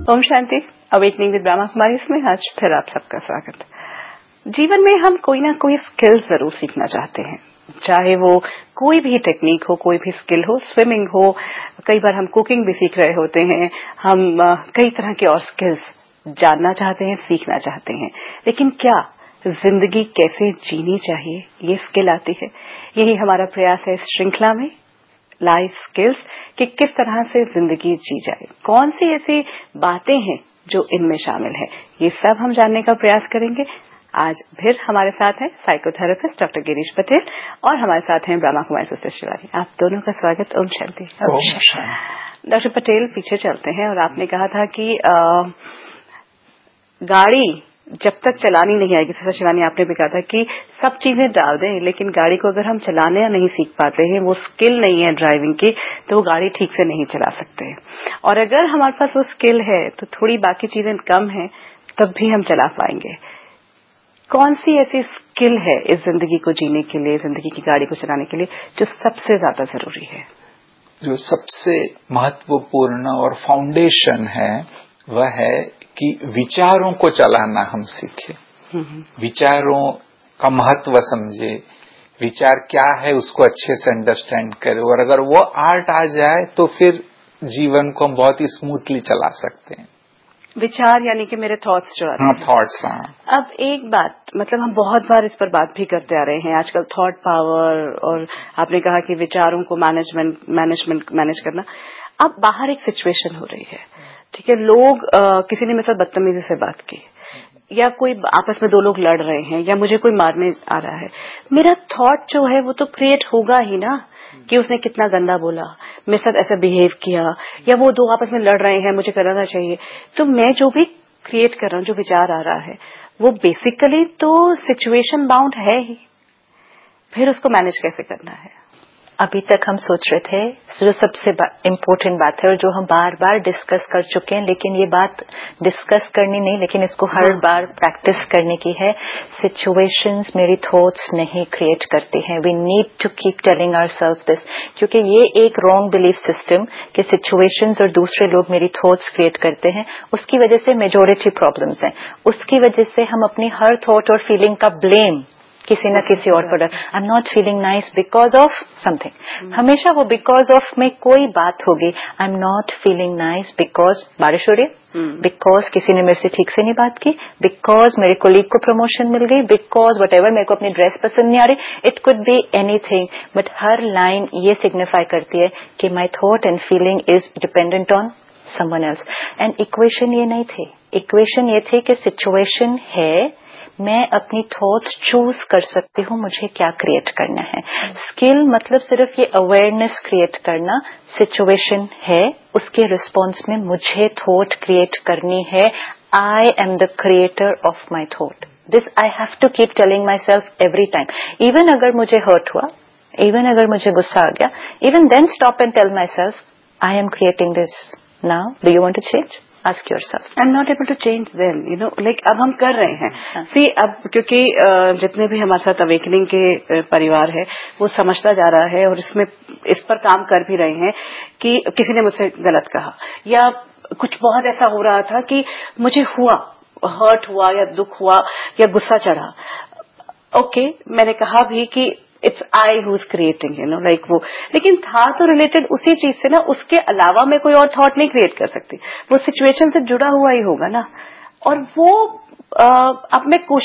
Om Shanti. Awakening with Brahma Kumari में आज फिर आप सबका स्वागत। जीवन में हम कोई ना कोई स्किल जरूर सीखना चाहते हैं, चाहे वो कोई भी टेक्निक हो, कोई भी स्किल हो, स्विमिंग हो, कई बार हम कुकिंग भी सीख रहे होते हैं, हम कई तरह के और स्किल्स जानना चाहते हैं, सीखना चाहते हैं। लेकिन क्या जिंदगी कैसे जीनी चाहिए ये स्किल आती है? यही हमारा प्रयास है इस श्रृंखला में, लाइफ स्किल्स, कि किस तरह से जिंदगी जी जाए, कौन सी ऐसी बातें हैं जो इनमें शामिल है, ये सब हम जानने का प्रयास करेंगे। आज फिर हमारे साथ हैं साइकोथेरेपिस्ट डॉक्टर गिरीश पटेल और हमारे साथ हैं ब्रह्मा कुमारी सिस्टर शिवानी। आप दोनों का स्वागत। ओम शांति। डॉक्टर पटेल, पीछे चलते हैं और आपने कहा था कि गाड़ी जब तक चलानी नहीं आएगी, सिस्टर शिवानी आपने भी कहा था कि सब चीजें डाल दें, लेकिन गाड़ी को अगर हम चलाने या नहीं सीख पाते हैं, वो स्किल नहीं है ड्राइविंग की, तो वो गाड़ी ठीक से नहीं चला सकते। और अगर हमारे पास वो स्किल है तो थोड़ी बाकी चीजें कम है, तब भी हम चला पाएंगे। कौन सी ऐसी स्किल है इस जिंदगी को जीने के लिए, जिंदगी की गाड़ी को चलाने के लिए, जो सबसे ज्यादा जरूरी है? जो सबसे महत्वपूर्ण और फाउंडेशन है वह है कि विचारों को चलाना हम सीखें। विचारों का महत्व समझे, विचार क्या है उसको अच्छे से अंडरस्टैंड करें, और अगर वो आर्ट आ जाए तो फिर जीवन को हम बहुत ही स्मूथली चला सकते हैं। विचार यानी कि मेरे थॉट्स जो आते हैं। थॉट्स। हाँ। अब एक बात, मतलब हम बहुत बार इस पर बात भी करते आ रहे हैं आजकल, थॉट पावर, और आपने कहा कि विचारों को मैनेज करना। अब बाहर एक सिचुएशन हो रही है, ठीक है, लोग किसी ने मेरे साथ बदतमीजी से बात की, या कोई आपस में दो लोग लड़ रहे हैं, या मुझे कोई मारने आ रहा है, मेरा थॉट जो है वो तो क्रिएट होगा ही ना, कि उसने कितना गंदा बोला, मेरे साथ ऐसा बिहेव किया, या वो दो आपस में लड़ रहे हैं, मुझे कराना चाहिए। तो मैं जो भी क्रिएट कर रहा हूं, जो विचार आ रहा है, वो बेसिकली तो सिचुएशन बाउंड है ही। फिर उसको मैनेज कैसे करना है? अभी तक हम सोच रहे थे जो सबसे इम्पोर्टेंट बात है और जो हम बार बार डिस्कस कर चुके हैं, लेकिन ये बात डिस्कस करनी नहीं, लेकिन इसको हर बार प्रैक्टिस करने की है। सिचुएशंस मेरी थॉट्स नहीं क्रिएट करती हैं। We need to keep telling ourselves this, क्योंकि ये एक रॉन्ग बिलीफ सिस्टम कि सिचुएशंस और दूसरे लोग मेरी थॉट्स क्रिएट करते हैं, उसकी वजह से मेजॉरिटी प्रॉब्लम्स हैं। उसकी वजह से हम अपनी हर थॉट और फीलिंग का ब्लेम किसी न किसी और पर, I am not feeling nice because of something. हमेशा वो बिकॉज ऑफ में कोई बात होगी। I am not feeling nice because बारिश हो रही है, बिकॉज किसी ने मेरे से ठीक से नहीं बात की, बिकॉज मेरे कोलीग को प्रमोशन मिल गई, बिकॉज वटेवर मेरे को अपनी ड्रेस पसंद नहीं आ रही। It could be anything, but her line ये सिग्निफाई करती है कि my thought and feeling is dependent on someone else. And equation ये नहीं थे, इक्वेशन ये थे कि सिचुएशन है, मैं अपनी थॉट्स चूज कर सकती हूँ मुझे क्या क्रिएट करना है। स्किल मतलब सिर्फ ये अवेयरनेस क्रिएट करना। सिचुएशन है, उसके रिस्पॉन्स में मुझे थॉट क्रिएट करनी है। I am the creator of my thought. This I have to keep telling my self every time. Even अगर मुझे हर्ट हुआ, इवन अगर मुझे गुस्सा आ गया, even then stop and tell my self I am creating this now, do you want to change? Ask yourself. I'm not able to change them, like अब हम कर रहे हैं। See, अब क्योंकि जितने भी हमारे साथ अवेकनिंग के परिवार है, वो समझता जा रहा है और इस पर काम कर भी रहे हैं कि किसी ने मुझसे गलत कहा, या कुछ बहुत ऐसा हो रहा था कि मुझे हर्ट हुआ या दुख हुआ या गुस्सा चढ़ा। ओके, मैंने कहा भी कि it's I who is creating, like वो, लेकिन था तो रिलेटेड उसी चीज से ना, उसके अलावा मैं कोई और थॉट नहीं क्रिएट कर सकती, वो सिचुएशन से जुड़ा हुआ ही होगा ना। और वो अब मैं कोशिश